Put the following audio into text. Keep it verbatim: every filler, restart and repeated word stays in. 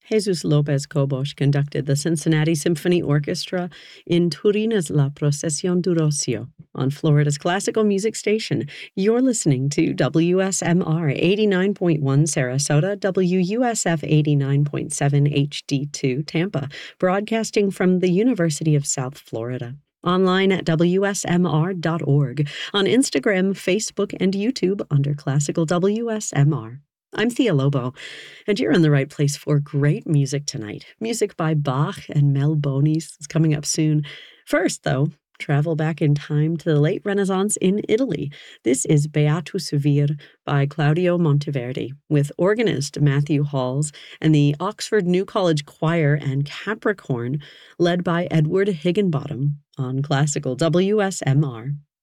Jesus Lopez Cobos conducted the Cincinnati Symphony Orchestra in Turina's La Procesión du Rocio on Florida's classical music station. You're listening to W S M R eighty-nine point one Sarasota, W U S F eighty-nine point seven H D two Tampa, broadcasting from the University of South Florida. Online at W S M R dot org, on Instagram, Facebook, and YouTube under Classical W S M R. I'm Thea Lobo, and you're in the right place for great music tonight. Music by Bach and Mel Bonis is coming up soon. First, though, travel back in time to the late Renaissance in Italy. This is Beatus Vir by Claudio Monteverdi, with organist Matthew Halls and the Oxford New College Choir and Capricorn, led by Edward Higginbottom on Classical W S M R.